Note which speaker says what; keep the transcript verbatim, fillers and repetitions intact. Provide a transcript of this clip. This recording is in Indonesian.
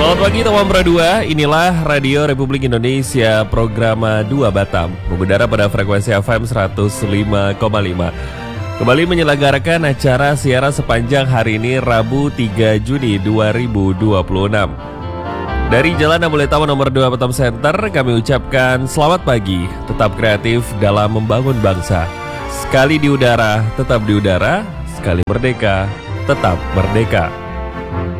Speaker 1: Selamat pagi teman Pro dua, inilah Radio Republik Indonesia program dua Batam, mengudara pada frekuensi F M seratus lima koma lima. Kembali menyelenggarakan acara siaran sepanjang hari ini Rabu tiga Juni dua ribu dua puluh enam. Dari Jalan Amule Taman nomor dua Batam Center, kami ucapkan selamat pagi, tetap kreatif dalam membangun bangsa. Sekali di udara, tetap di udara, sekali merdeka, tetap merdeka.